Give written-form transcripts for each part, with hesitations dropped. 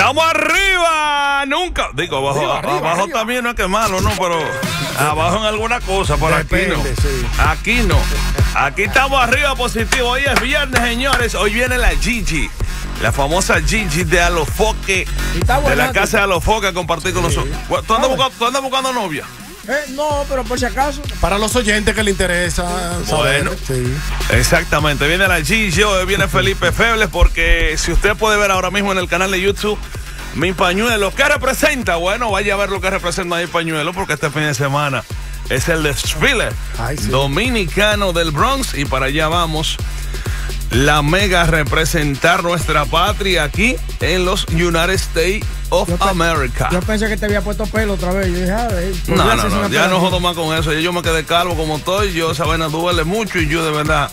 Estamos arriba, nunca. Digo, abajo también no es que es malo, no, pero abajo en alguna cosa, por aquí no. Sí. Aquí no. Aquí estamos arriba positivo. Hoy es viernes, señores. Hoy viene la Gigi. La famosa Gigi de Alofoque. De la casa de Alofoque a compartir con nosotros. ¿Tú andas buscando novia? No, pero por si acaso. Para los oyentes que le interesa saber. Bueno, sí. Exactamente. Viene la Gigi, hoy viene Felipe Febles, porque si usted puede ver ahora mismo en el canal de YouTube mi pañuelo, ¿qué representa? Bueno, vaya a ver lo que representa mi pañuelo, porque este fin de semana es el desfile dominicano del Bronx y para allá vamos. La mega representar nuestra patria aquí en los United States of America. Yo pensé que te había puesto pelo otra vez. Yo dije, no, ya no jodo más con eso. Yo me quedé calvo como estoy. Yo, esa vaina duele mucho y yo de verdad,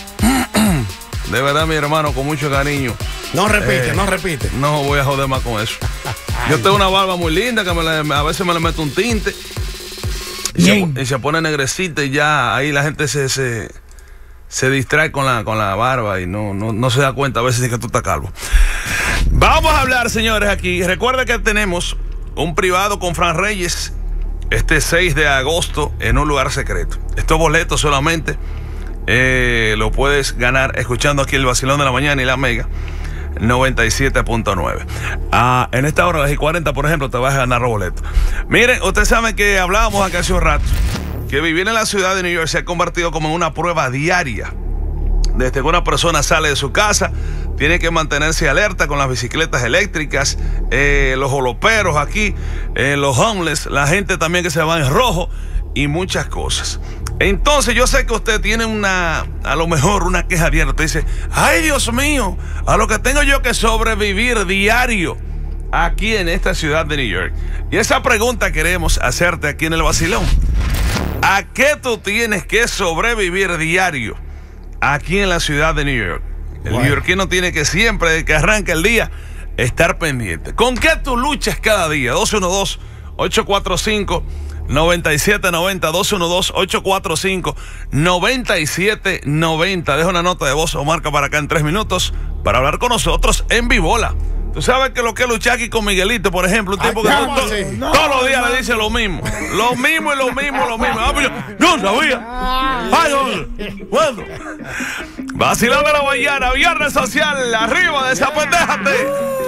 mi hermano, con mucho cariño. No repite. No voy a joder más con eso. Yo tengo una barba muy linda que a veces me le meto un tinte y se pone negrecita y ya ahí la gente se distrae con la barba y no se da cuenta a veces de que tú estás calvo. Vamos a hablar, señores, aquí. Recuerda que tenemos un privado con Fran Reyes este 6 de agosto en un lugar secreto. Estos boletos solamente lo puedes ganar escuchando aquí el Vacilón de la Mañana y la Mega 97.9. En esta hora, a las 40, por ejemplo, te vas a ganar los boletos. Miren, ustedes saben que hablábamos acá hace un rato que vivir en la ciudad de New York se ha convertido como en una prueba diaria. Desde que una persona sale de su casa, tiene que mantenerse alerta con las bicicletas eléctricas, los joloperos aquí, los homeless, la gente también que se va en rojo y muchas cosas. Entonces yo sé que usted tiene a lo mejor una queja abierta. Dice, ay Dios mío, a lo que tengo yo que sobrevivir diario aquí en esta ciudad de New York. Y esa pregunta queremos hacerte aquí en el Vacilón. ¿A qué tú tienes que sobrevivir diario aquí en la ciudad de New York? El neoyorquino tiene que siempre, desde que arranca el día, estar pendiente. ¿Con qué tú luchas cada día? 212-845-9790. 212-845-9790. Deja una nota de voz o marca para acá en 3 minutos para hablar con nosotros en Vivola. Tú sabes que lo que es luchar aquí con Miguelito, por ejemplo, un tipo que todos los días le dice lo mismo. Lo mismo. Ah, pues yo no sabía. Ay, bueno. Vacilón de la mañana, viernes social, arriba, desapendéjate.